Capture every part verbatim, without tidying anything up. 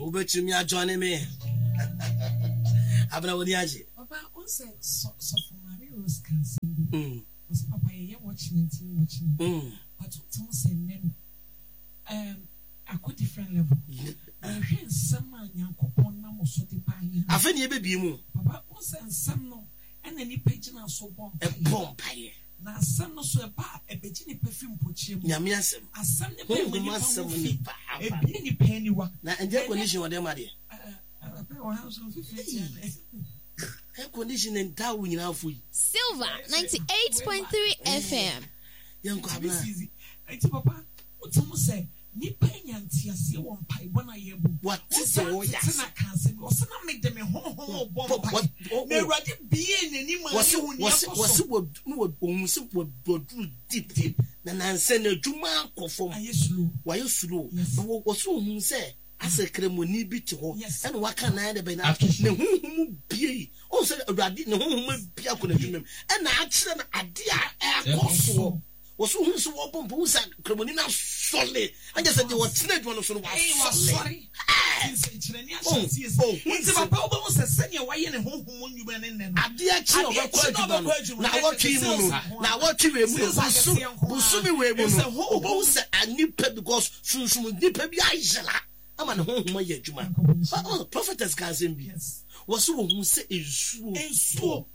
Ubetumi a join me. Abra wodiaje. Papa, on say so so for Mary Rose can say. Mm. Was Papa you watching and watching. Mm. But to say men um a quite different level. I hear someone Yankopon na mo so de pa yin. Afeni e bebi mu. Papa, on say some no and any page na so bomb. E bomb paye. Na asam no so e ba e beji ni perfume pochiem. Nyame asem. Asam ne be ni asem ni ba. E bi ni penny wa. Na enje condition wa dem ade. Air condition and tower in our food. Silver ninety-eight point three F M. Young Cabana. Papa, what's almost say? Nipa nyanti ase won pai bona yebu. What is so yes? Na kan se o se na make dem ho ho bo pai. Na urade bie nani ma ni hu ni akoso. Was was no ohun se wo do deep deep. Na nanse na dwuma akofom. Ayesulu. Wa yesulu. Wo wo so ohun se ase kremoni bi ti ho. And waka na de be na ne honhom bie. O se urade ne honhom bie akona dwuma. E na akire na ade a akoso. Was who so open boots and criminal solid. I just said they were teenage one of them. Sorry. Oh, oh, when's the Papa was a senior way in a home when you went in there? I dear child, now what you know, now what you will Busumi way was a whole boss and nipper because soon soon nipper be Isla. I'm an home my juma. Oh, prophetess can be. Was who say is so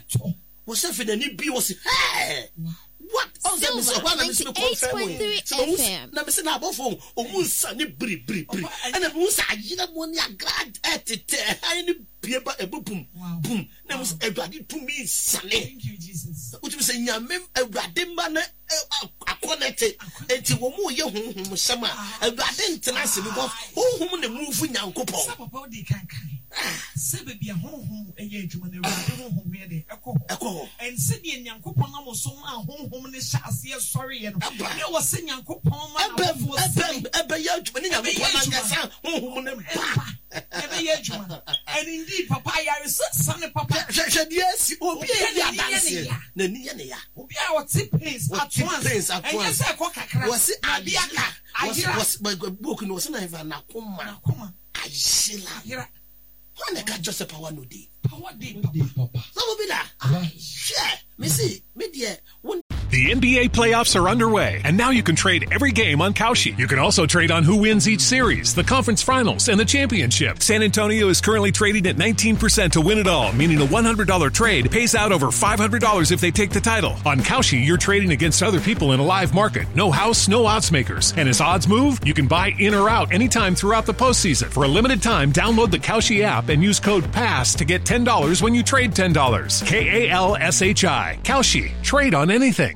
was if the new bee was hey. What? Silver ninety-eight point three F M. Na me se na abofo o munsa ni bri bri bri. And the munsa agina money a grad etete. I ni pieba ebupum. Boom. Na mus Ewurade to me sane. Thank you Jesus. What you say nyame Ewurade ma na akonete. Enti wo mu ye honhom sama. Ewurade ntena se because honhom na move Nyankopon. Papa dey kan kan. Se be bia honhom eye adwuma na Ewurade honhom be dey ekọ. Ekọ. En se be Nyankopon na mo so ma honhom ne shase sorry no. Ne wo se Nyankopon ma na wo ebe ebe ye adwuma ne Nyankopon na ngasa honhom ne ba. Ebe ye adwuma. And indeed papa yare son papa. Yes, obi e ya dance. Na ni ye ne ya. Obi a what pains at once. And yes I kwa kakra. Was abiaka. Was was book no was na even na koma. Na koma. Ajila. When the catch us power no day. Power day papa. So be that. Share. Me see, me dear. The N B A playoffs are underway, and now you can trade every game on Kalshi. You can also trade on who wins each series, the conference finals, and the championship. San Antonio is currently trading at nineteen percent to win it all, meaning a one hundred dollars trade pays out over five hundred dollars if they take the title. On Kalshi, you're trading against other people in a live market. No house, no odds makers. And as odds move, you can buy in or out anytime throughout the postseason. For a limited time, download the Kalshi app and use code PASS to get ten dollars when you trade ten dollars. K A L S H I. Kalshi. Trade on anything.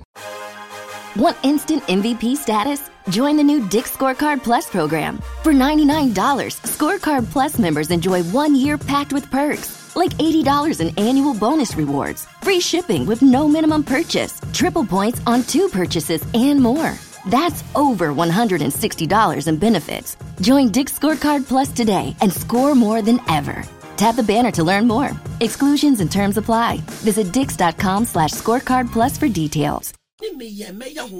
Want instant M V P status? Join the new Dick's Scorecard Plus program. For ninety-nine dollars, Scorecard Plus members enjoy one year packed with perks, like eighty dollars in annual bonus rewards, free shipping with no minimum purchase, triple points on two purchases, and more. That's over one hundred sixty dollars in benefits. Join Dick's Scorecard Plus today and score more than ever. Tap the banner to learn more. Exclusions and terms apply. Visit dix.com slash scorecard plus for details. Silver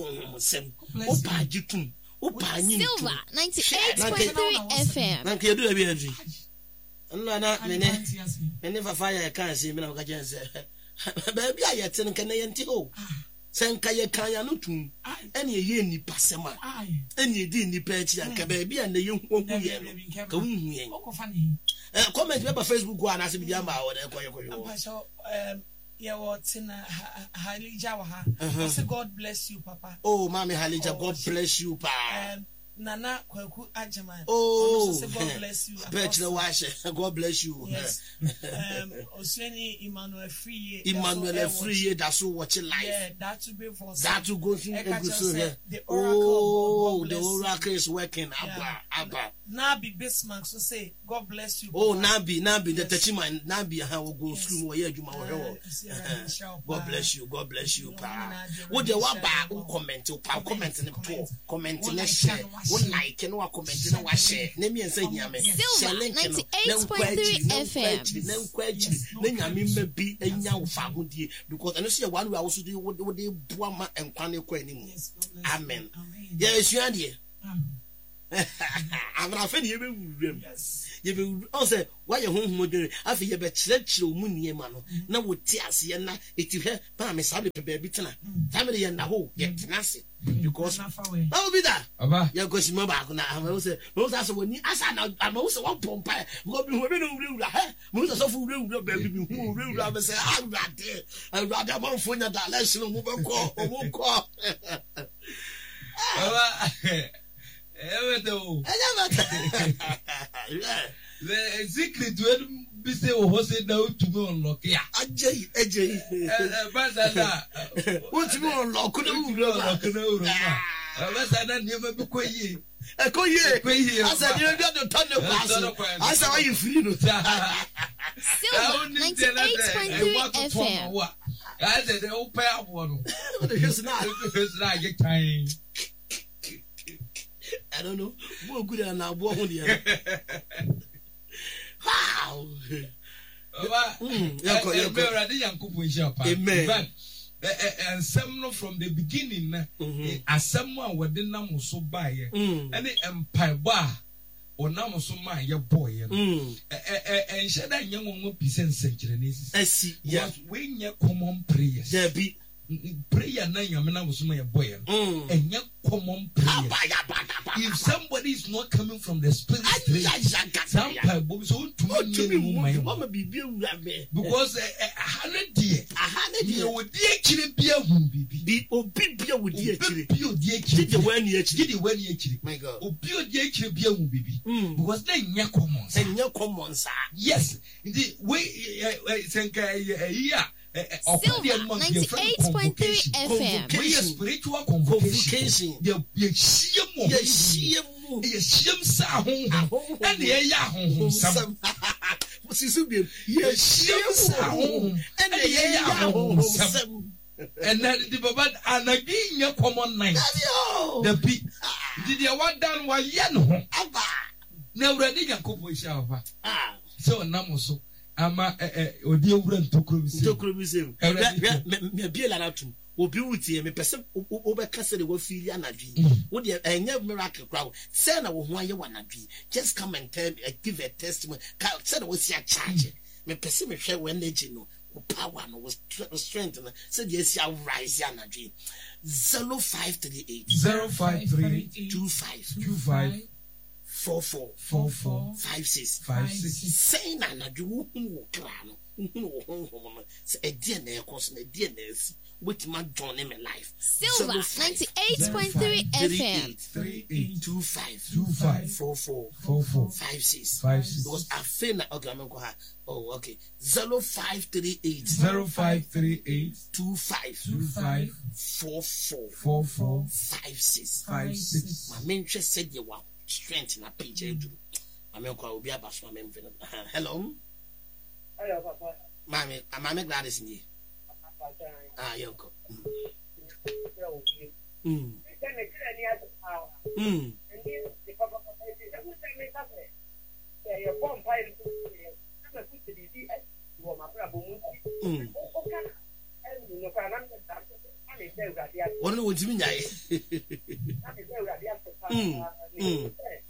ninety-eight point three F M. Nanke do abi abi. Nna na mene mene fa fa ya kan se me na ka jense. Ba bi ayete nka na yenti ho. Senka ye kan ya no tum. Ene ye ni pasema. Ene di ni pa chi anka ba bi an ye hu hu ye. Ka hu hu ye. Eh comment be ba Facebook wa na se bi ama wo na koyo koyo. Um Yeah, what's in Halija Waha? I say God bless you, Papa. Oh, Mommy Halija, oh, God bless you, Pa. Um, Nana Kwaku Ajaman. Oh, say God bless you. Bachelor Wash, God bless you. Yes. um, Oseni Emmanuel Free. Emmanuel Free, that's who watch it live. Yeah, that to be for that to go through the oracle. Oh, the oracle is working. Abba, Abba. Nabi Bismarck, so say God bless you. Oh, Nabi, Nabi, the Tachiman, Nabi, how will go through where you God bless you, God bless you, Pa. What you want back? Who comment? Who comment in the poll? Comment in the share. One like and one comment in the share. Name me and say, Yame. Silver ninety-eight point three F M. No question. Then Yame be a young family because I know see one way also do what they Buama and Kwane Kwane. Amen. Yes, you are here. abra fe ne ye be wurem ye be on say why ye honhom odwere afi ye be kire kire omu niema no na wo ti ase ye na eti he pa me sabe pe ba bi tena family ye na ho ye tena se because how be that aba ye go sima ba ko na am say mo say so woni asa na am say one pompa go bi ho be no wura wura he mo say so fu wura wura ba bi bi hu wura wura be say ah rade ah rade man fo nya da lesson mo be ko o mo ko aba ewedo the secret when be say o ho say na to me unlock ya ajay ajay eh basada o to me unlock na wura unlock na wura basada ni ma bi ko yi e ko yi asa ni bi do turn the pass asa why you free no Silver ninety-eight point three F M. I said the old pair one. It's not. It's not get time. I don't know. More good than now. Wow. Amen. And some from the beginning, as someone were the name so by and the empire bar. Or now so my your boy and said that young one be sensitive. I see, yeah, when your common prayers there be prayer nine your man was my boy and your common prayer. If somebody is not coming from the spirit, some people to me, my mama be because a hundred dear, a hundred year would dear chili beer won't be obedient with dear chili, dear chili, when you chili, when you chili, my God, obedient dear chili beer won't be because then your common, and your common, sir. Yes, the way think a year. Silver ninety-eight point three F M. We are spiritual convocation. You you see more. You see more. You see some home. And the air home. Some. What's his name? You see some home. And the air home. Some. And then the Baba and again your common name. The beat. Did you want done while you know? Now ready to couple shower. Ah. So Namoso. Ama eh odi owura ntokro bi se ntokro bi se me bia la natum obi wutie me pese wo be kase de wo fili anadwi wo de enye miracle crowd say na wo ho aye wanadwi just come and tell uh, give a testimony say na wo si a charge me pese me hwe when energy no power no was strength na say de si a rise anadwi zero five three eight zero five three two five two five Four four four four five six five six. Saying na na ju hu krano hu ho ho no say e die na e koso na die na asi wait man join in my life. Silver ninety-eight point three F M. three eight two five two five four four four four five six five six. Because I feel like okay I'm going oh okay zero five three eight zero five three eight two five two five four four four four five six five six. My main interest said you wow. Strength in a page. I mean, will be a bass from him. Hello, hello, Papa. Mammy, I'm Mammy Gladys in you. Ah, you go. Hmm. Hmm. What would you mean? Mm. Mm.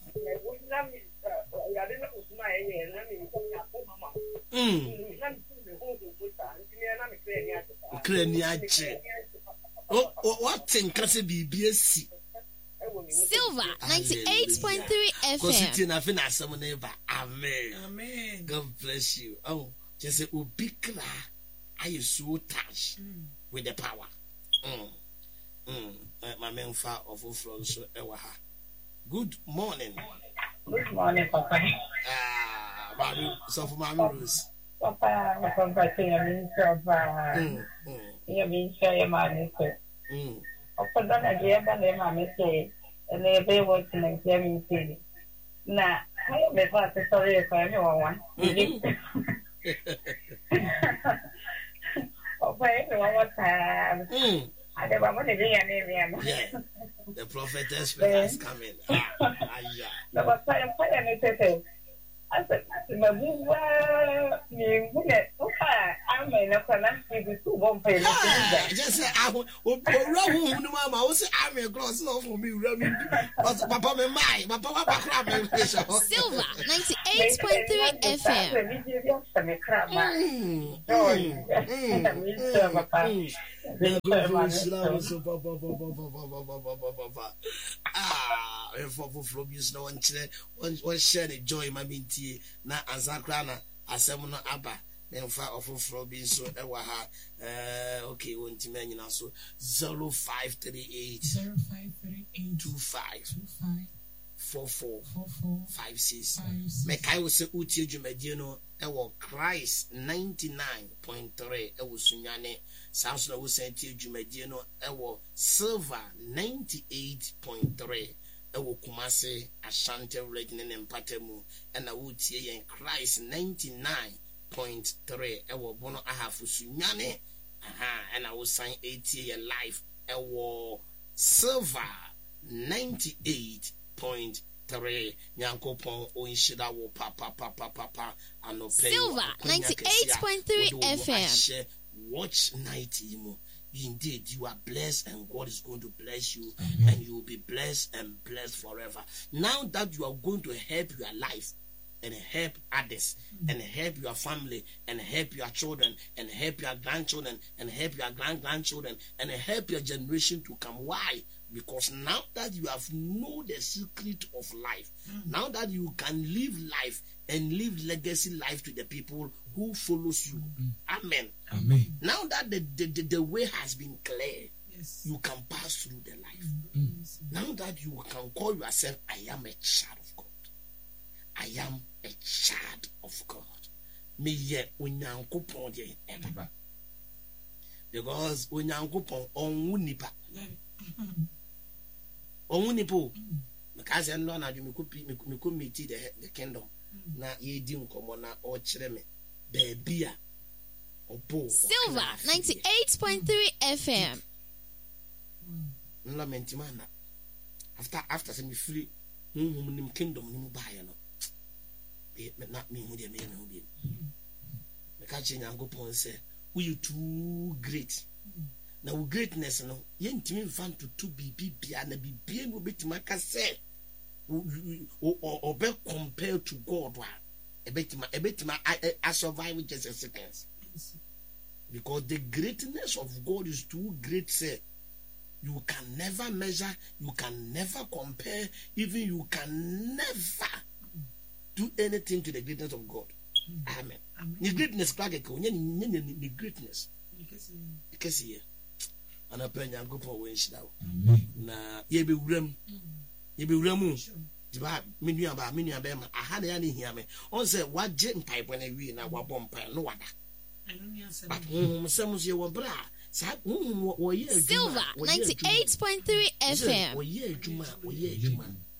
Oh, what in Casa B B S C? Silver ninety-eight point three F M. Because it's enough in some neighbor. Amen. Amen. God bless you. Oh, just say, Ubikra, I you so touched with the power. Mm. Mm. My main far of influence. Good morning. Good morning, Papa. Ah, Mommy, so for Mommy Rose. Papa, I'm from Batia, Minister of your Minister, your Minister. Hm. Open on a dear, but then Mammy say, and they be working and hearing city. Now, I am the first story for anyone. Okay, one time. Hm. I never want to be a name. Yeah. The prophetess has come in. Ah, yeah. No, but I am quite a I said, my boo, me, okay, I'm in a connection to one pay. Just say, I will run Mama, I will say, I'm a cross off for me, but Papa, my, my Papa, Silver ninety-eight point three F M. Ah, for from you snow and chair, one share the joy, my minty, na Azakrana, Asemono Abba. Then far off from being so ewaha. Uh, okay, one to many now. So zero five three eight zero five three eight two five two five four four four four five six. five six. Make I will say Uti Jumedino. Ewo Christ ninety nine point three. Ewo Sunyane. Samson will say Tia Jumedino. Ewo Silver ninety eight point three. Ewo Kumase Ashanti Regina and Patemu. And I would see in Christ ninety nine. Point three, ewo bono aha fusunyane, aha, and I will sign eighty year life, ewo silver ninety eight point three, nyanko pon o inshida wo papa papa papa, ano pay silver ninety eight point three F M. Watch night, you indeed you are blessed, and God is going to bless you, Amen. And you will be blessed and blessed forever. Now that you are going to help your life. And help others, and help your family, and help your children, and help your grandchildren, and help your grand grandchildren, and help your generation to come. Why? Because now that you have known the secret of life, mm. now that you can live life and live legacy life to the people who follows you. Mm. Amen. Amen. Now that the, the, the, the way has been clear, yes. you can pass through the life. Mm. Now that you can call yourself, I am a child of God. I am a child of God. Me ye unyankopon de eba. Because unyankopon onwu nipa. Onwu nipo. Because I know na you me could meet the the kingdom. Na ye di nkomo na o kire me. Baby a obo. Silver ninety-eight point three F M. Nlamenti man. After after say me free nim kingdom nim buy no. Not me who they may know. The catching and go upon say, we you too great. Now, greatness, no, yen to fan to two B B and a B B and will be to my cassette or be compared to God. A bit my a bit my I survive with just a second. Because the greatness of God is too great, sir. You can never measure, you can never compare, even you can never do anything to the greatness of God. Mm. Amen. The greatness, the greatness. Because here, and I pray you go for winch now. Na ye be ram, ye be ramu. Diba minu aba minu aba ma. Aha na ya ni hia me. On say what jet pipe when we na wa bomb pipe no wada. But um some say wa bra. Sa um wo ye Silver ninety-eight point three F M. Wo ye adwuma, wo ye adwuma.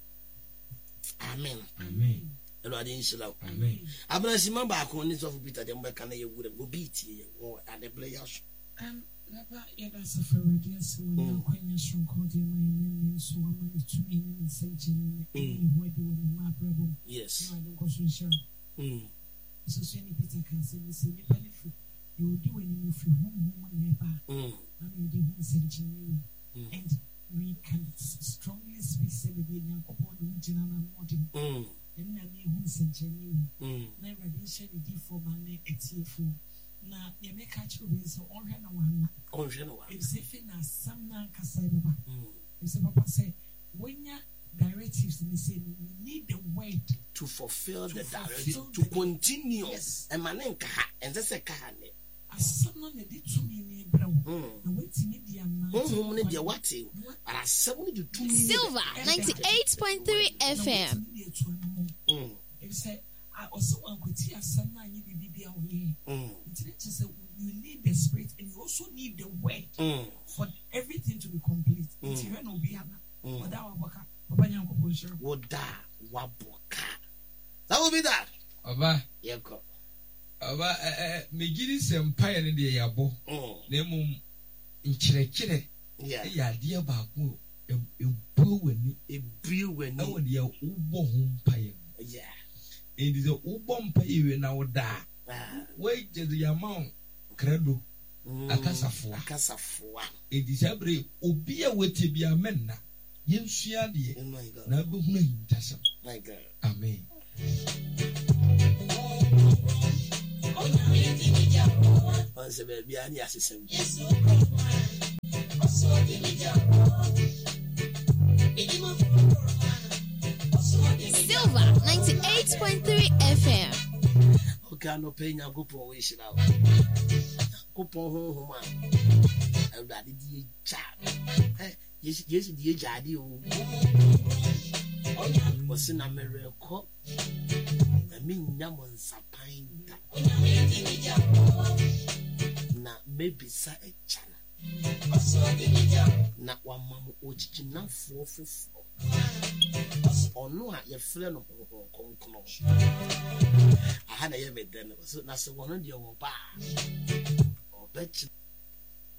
Amen. Amen. Amen. Abranchima ba ko ni so Peter dem be kan ye wure go beat ye wo ade players. Um Baba ye da safaradi so na kwanya shonko de my so ma ni to me ni senjene ni ho de woni ma brabo. Yes. No I don't go so sure. Mm. So so ni Peter can say ni say ni panifu. You do when you feel home home never. Mm. Na you do home senjene. And we can strongly speak say the Yakobon ni jina na modern. Mm. And na me who senjeni na radiation di for man etiefo na ye make catch obi so onhwe na wana onhwe na wana if na sam na kasa baba if say papa say when ya directives they say we need the word to fulfill to the directive to continue and manenka ha enze se ka ha ne asam no ne di tumi ni bra wo na wetimi di ama honhom ne dia wate ara asam ne di tumi Silver ninety-eight point three F M. Mm. If say I also want to see a son and you be be away. Say you need the spirit and you also need the word mm. for everything to be complete. It's mm. no be ana. Oda waboka. Papa nyanko po sure. Oda waboka. That will be that. Oba. Yeko. Oba eh me gidi sempai ne de yabo. Na mum nkirekire. Yeah. Ya de ba ko ebu wani ebu wani awo de ubo ho mpaye. Yeah. It is a ubom pay na oda. Wait just the amount credo. Akasafua. Akasafua. It is every obia wete bi amen na. Yensua de. Na be hunu hintasam. My God. Amen. Once baby ani asesem. Silver ninety-eight point three F M. Okay, no pay nya gopo we shira. Gopo ho ho ma. Everybody di cha. Eh, yes yes di jade o. What's in America? I mean, Yaman Sapain. Na maybe sa a chana. Na one mamma original four for four. Or no, your friend of Hong Kong. I had a ever done. So that's one of your bar. Or bet you.